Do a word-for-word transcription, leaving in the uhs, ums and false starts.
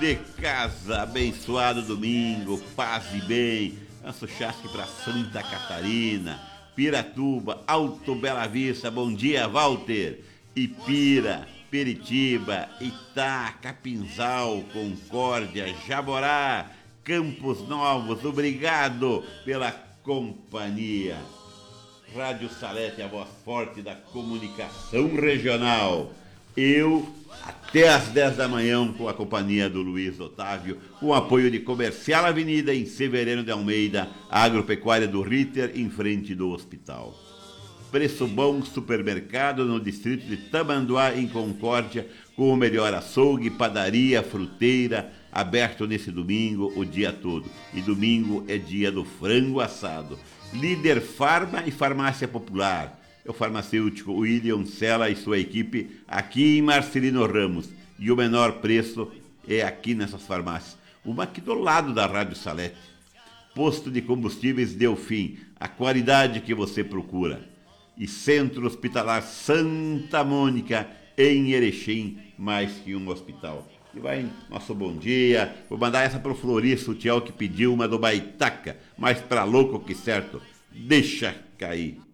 de casa, abençoado domingo, paz e bem. Nosso chasque para Santa Catarina, Piratuba, Alto Bela Vista, bom dia, Walter. Ipira, Peritiba, Itá, Capinzal, Concórdia, Jaborá, Campos Novos, obrigado pela companhia. Rádio Salete, a voz forte da comunicação regional. Eu, até às dez da manhã, com a companhia do Luiz Otávio, com o apoio de Comercial Avenida, em Severino de Almeida, Agropecuária do Ritter, em frente do hospital. Preço Bom Supermercado, no distrito de Tamanduá, em Concórdia, com o melhor açougue, padaria, fruteira, aberto nesse domingo o dia todo. E domingo é dia do frango assado. Líder Farma e Farmácia Popular. É o farmacêutico William Sela e sua equipe aqui em Marcelino Ramos. E o menor preço é aqui nessas farmácias. Uma aqui do lado da Rádio Salete. Posto de Combustíveis Delfim, a qualidade que você procura. E Centro Hospitalar Santa Mônica, em Erechim, mais que um hospital. E vai nosso bom dia. Vou mandar essa pro Florir Sutiel, que pediu uma do Baitaca, mas pra louco que certo, deixa cair.